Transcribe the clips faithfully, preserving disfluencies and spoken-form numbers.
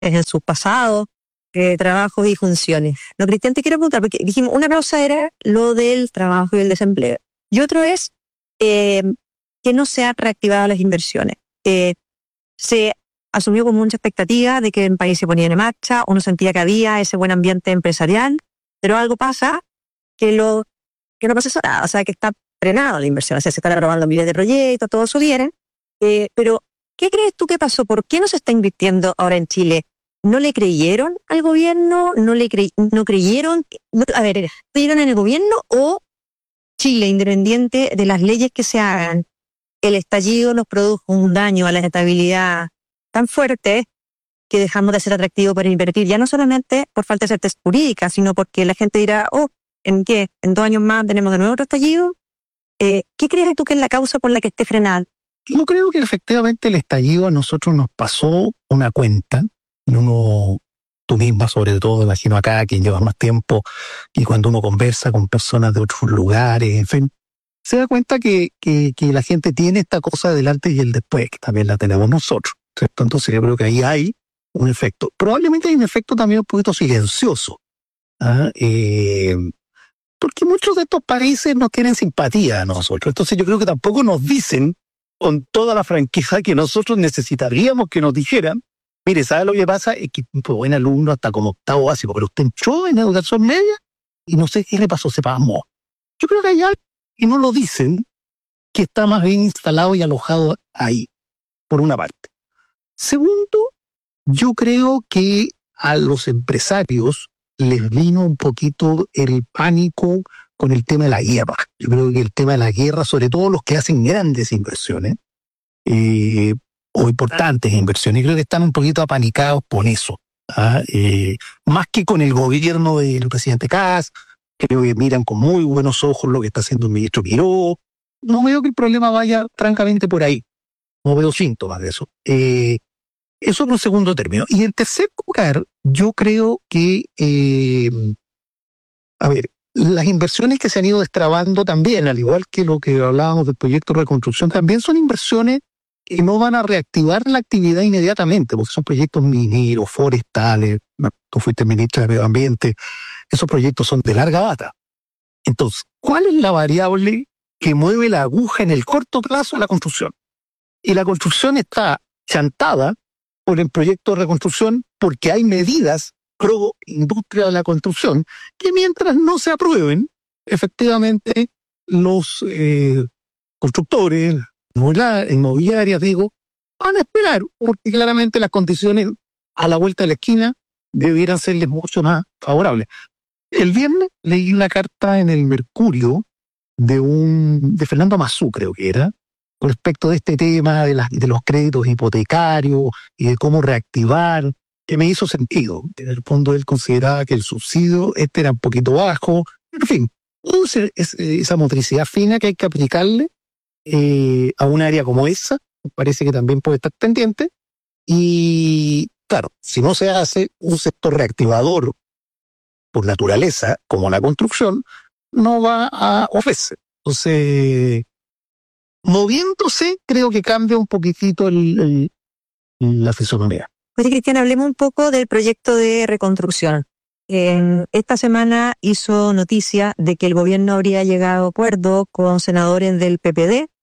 en sus pasados eh, trabajos y funciones. No, Cristian, te quiero preguntar, porque dijimos, una cosa era lo del trabajo y el desempleo, y otro es eh, que no se han reactivado las inversiones. Eh, se asumió con mucha expectativa de que el país se ponía en marcha, uno sentía que había ese buen ambiente empresarial, pero algo pasa que, lo, que no pasa eso nada, o sea, que está frenado la inversión, o sea, se están aprobando miles de proyectos, todo eso viene, eh, pero ¿qué crees tú que pasó? ¿Por qué no se está invirtiendo ahora en Chile? ¿No le creyeron al gobierno? ¿No le cre- no creyeron? No, a ver, ¿creyeron en el gobierno o Chile, independiente de las leyes que se hagan, el estallido nos produjo un daño a la estabilidad tan fuerte que dejamos de ser atractivos para invertir, ya no solamente por falta de certeza jurídica, sino porque la gente dirá, oh, ¿en qué? ¿En dos años más tenemos de nuevo otro estallido? Eh, ¿Qué crees tú que es la causa por la que esté frenada? Yo creo que efectivamente el estallido a nosotros nos pasó una cuenta, uno, tú misma sobre todo, imagino acá, quien lleva más tiempo, y cuando uno conversa con personas de otros lugares, en fin, se da cuenta que, que, que la gente tiene esta cosa del antes y el después, que también la tenemos nosotros, ¿cierto? Entonces yo creo que ahí hay un efecto. Probablemente hay un efecto también un poquito silencioso, ¿ah? Eh, porque muchos de estos países no tienen simpatía a nosotros, entonces yo creo que tampoco nos dicen con toda la franqueza que nosotros necesitaríamos que nos dijeran, mire, ¿sabe lo que pasa? Es que fue buen alumno hasta como octavo básico, pero usted entró en educación media y no sé qué le pasó, se pasmó. Yo creo que hay algo que no lo dicen, que está más bien instalado y alojado ahí, por una parte. Segundo, yo creo que a los empresarios les vino un poquito el pánico con el tema de la guerra. Yo creo que el tema de la guerra, sobre todo los que hacen grandes inversiones, eh, o importantes inversiones, creo que están un poquito apanicados por eso. ¿Ah? Eh, más que con el gobierno del presidente Kast, creo que miran con muy buenos ojos lo que está haciendo el ministro Miró. No veo que el problema vaya francamente por ahí. No veo síntomas de eso. Eh, eso en un segundo término. Y en tercer lugar, yo creo que, eh, a ver, las inversiones que se han ido destrabando también, al igual que lo que hablábamos del proyecto de reconstrucción, también son inversiones que no van a reactivar la actividad inmediatamente, porque son proyectos mineros, forestales. Tú fuiste ministra de Medio Ambiente. Esos proyectos son de larga data. Entonces, ¿cuál es la variable que mueve la aguja en el corto plazo? La construcción. Y la construcción está chantada por el proyecto de reconstrucción porque hay medidas pro industria de la construcción que mientras no se aprueben, efectivamente los eh, constructores, inmobiliarias, digo, van a esperar, porque claramente las condiciones a la vuelta de la esquina debieran serles mucho más favorables. El viernes leí una carta en el Mercurio de un de Fernando Mazú, creo que era, respecto de este tema de, las, de los créditos hipotecarios y de cómo reactivar, que me hizo sentido. En el fondo él consideraba que el subsidio este era un poquito bajo. En fin, es, esa motricidad fina que hay que aplicarle eh, a un área como esa, me parece que también puede estar pendiente. Y claro, si no se hace un sector reactivador por naturaleza, como la construcción, no va a ofrecer. Entonces, moviéndose, creo que cambia un poquitito el, el, la fisonomía. Oye, Cristian, hablemos un poco del proyecto de reconstrucción. Eh, esta semana hizo noticia de que el gobierno habría llegado a acuerdo con senadores del P P D.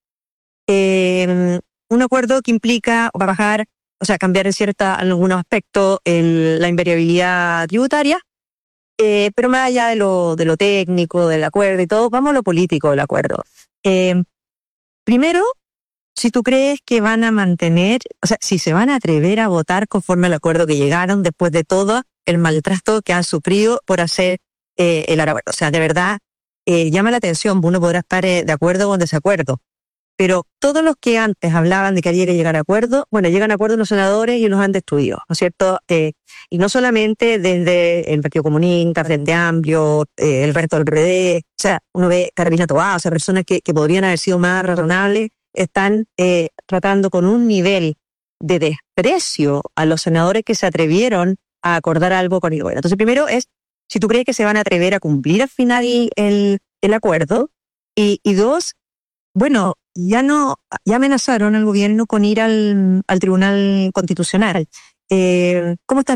Eh, un acuerdo que implica bajar, o sea, cambiar en cierta, en algunos aspectos el, la invariabilidad tributaria. Eh, pero más allá de lo, de lo técnico, del acuerdo y todo, vamos a lo político del acuerdo. Eh, primero, si tú crees que van a mantener, o sea, si se van a atrever a votar conforme al acuerdo que llegaron después de todo el maltrato que han sufrido por hacer eh, el acuerdo. O sea, de verdad, eh, llama la atención, uno podrá estar eh, de acuerdo o en desacuerdo, pero todos los que antes hablaban de que había que llegar a acuerdo, bueno, llegan a acuerdo los senadores y los han destruido, ¿no es cierto? Eh, y no solamente desde el Partido Comunista, Frente Amplio, eh, el resto del P D, o sea, uno ve Carolina Toá, o sea, personas que, que podrían haber sido más razonables, están eh, tratando con un nivel de desprecio a los senadores que se atrevieron a acordar algo con el gobierno. Entonces, primero es, si tú crees que se van a atrever a cumplir al final el, el acuerdo, y, y dos, bueno, ya no, ya amenazaron al gobierno con ir al, al Tribunal Constitucional. Eh, ¿Cómo estás?